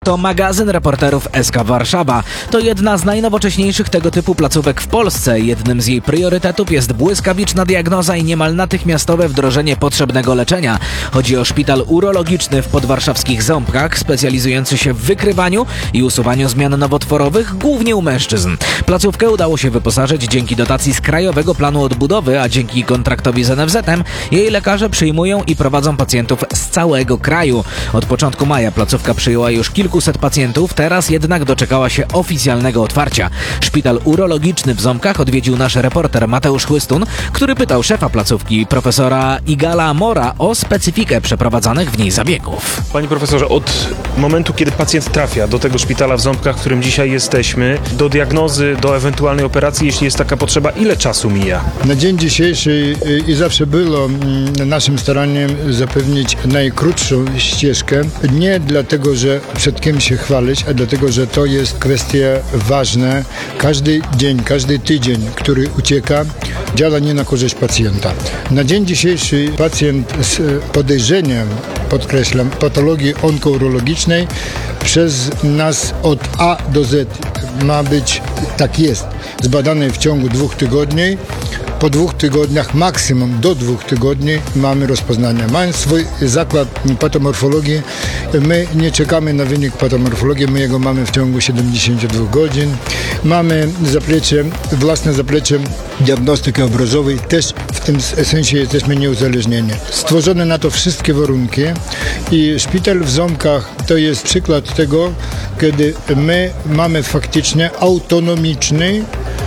to magazyn reporterów SK Warszawa. To jedna z najnowocześniejszych tego typu placówek w Polsce. Jednym z jej priorytetów jest błyskawiczna diagnoza i niemal natychmiastowe wdrożenie potrzebnego leczenia. Chodzi o szpital urologiczny w podwarszawskich Ząbkach, specjalizujący się w wykrywaniu i usuwaniu zmian nowotworowych, głównie u mężczyzn. Placówkę udało się wyposażyć dzięki dotacji z Krajowego Planu Odbudowy, a dzięki kontraktowi z NFZ-em jej lekarze przyjmują i prowadzą pacjentów z całego kraju. Od początku maja placówka przyjęła już kilkuset pacjentów, teraz jednak doczekała się oficjalnego otwarcia. Szpital urologiczny w Ząbkach odwiedził nasz reporter Mateusz Chłystun, który pytał szefa placówki, profesora Igala Mora, o specyfikę przeprowadzanych w niej zabiegów. Panie profesorze, od momentu, kiedy pacjent trafia do tego szpitala w Ząbkach, w którym dzisiaj jesteśmy, do diagnozy, do ewentualnej operacji, jeśli jest taka potrzeba, ile czasu mija? Na dzień dzisiejszy i zawsze było naszym staraniem zapewnić najkrótszą ścieżkę. Nie dlatego, że przed kim się chwalić, a dlatego, że to jest kwestia ważna. Każdy dzień, każdy tydzień, który ucieka, działa nie na korzyść pacjenta. Na dzień dzisiejszy pacjent z podejrzeniem, podkreślam, patologii onkourologicznej przez nas od A do Z ma być, tak jest, zbadany w ciągu 2 tygodni. Po 2 tygodniach, maksimum do 2 tygodni mamy rozpoznanie. Mając swój zakład patomorfologii, my nie czekamy na wynik patomorfologii, my jego mamy w ciągu 72 godzin. Mamy własne zaplecze diagnostyki obrazowej, też w tym sensie jesteśmy nieuzależnieni. Stworzone na to wszystkie warunki i szpital w Ząbkach to jest przykład tego, kiedy my mamy faktycznie autonomiczny,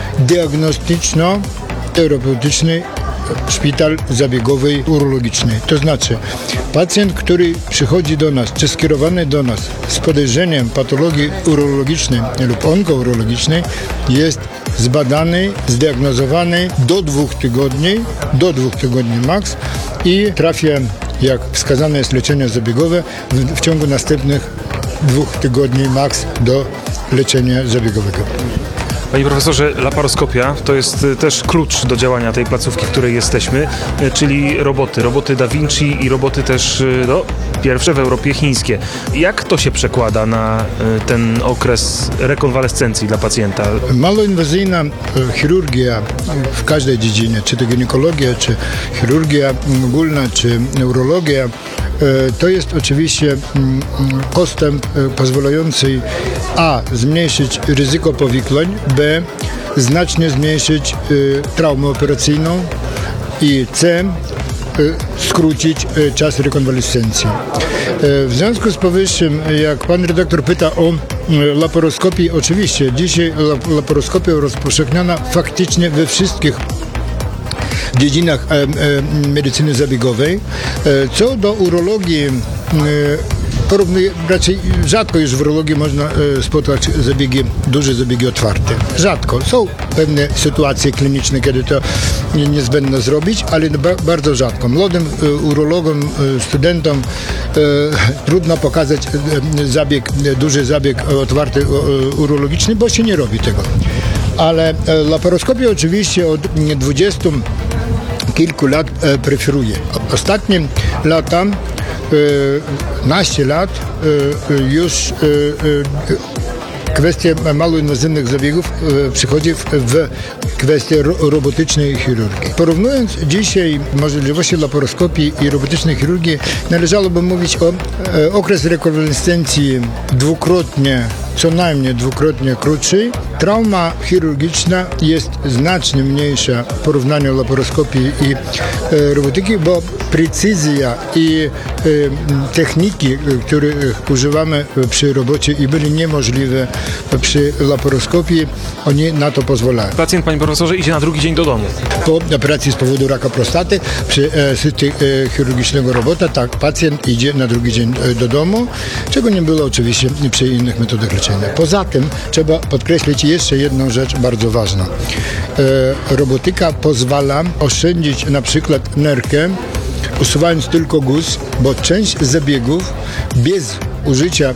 diagnostyczno-terapeutyczny szpital zabiegowy urologiczny. To znaczy, pacjent, który przychodzi do nas, czy skierowany do nas z podejrzeniem patologii urologicznej lub onkourologicznej, jest zbadany, zdiagnozowany do 2 tygodni maks i trafia, jak wskazane jest leczenie zabiegowe, w ciągu następnych 2 tygodni maks do leczenia zabiegowego. Panie profesorze, laparoskopia to jest też klucz do działania tej placówki, w której jesteśmy, czyli roboty Da Vinci i roboty też pierwsze w Europie chińskie. Jak to się przekłada na ten okres rekonwalescencji dla pacjenta? Maloinwazyjna chirurgia w każdej dziedzinie, czy to ginekologia, czy chirurgia ogólna, czy neurologia, to jest oczywiście postęp pozwalający zmniejszyć ryzyko powikłań, znacznie zmniejszyć traumę operacyjną i skrócić czas rekonwalescencji. W związku z powyższym, jak pan redaktor pyta o laparoskopię, oczywiście dzisiaj laparoskopia rozpowszechniona faktycznie we wszystkich dziedzinach medycyny zabiegowej. Co do urologii, raczej rzadko już w urologii można spotkać duże zabiegi otwarte. Rzadko. Są pewne sytuacje kliniczne, kiedy to niezbędne zrobić, ale bardzo rzadko. Młodym urologom, studentom trudno pokazać duży zabieg otwarty urologiczny, bo się nie robi tego. Ale laparoskopię oczywiście od 20 kilku lat preferuję. Ostatnie lata, naście lat, już kwestia małoinwazyjnych zabiegów przychodzi w kwestię robotycznej chirurgii. Porównując dzisiaj możliwości laparoskopii i robotycznej chirurgii, należałoby mówić o okres rekonwalescencji co najmniej dwukrotnie krótszy. Trauma chirurgiczna jest znacznie mniejsza w porównaniu laparoskopii i robotyki, bo precyzja i techniki, których używamy przy robocie i były niemożliwe przy laparoskopii, oni na to pozwalają. Pacjent, panie profesorze, idzie na drugi dzień do domu. Po operacji z powodu raka prostaty przy systemie chirurgicznego robota, tak, pacjent idzie na drugi dzień do domu, czego nie było oczywiście przy innych metodach leczenia. Poza tym trzeba podkreślić jeszcze jedną rzecz bardzo ważną. Robotyka pozwala oszczędzić na przykład nerkę, usuwając tylko guz, bo część zabiegów bez użycia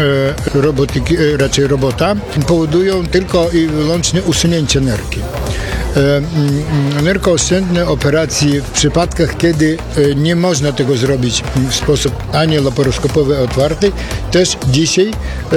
robota powodują tylko i wyłącznie usunięcie nerki. Nerkooszczędne operacje w przypadkach, kiedy nie można tego zrobić w sposób ani laparoskopowy otwarty, też dzisiaj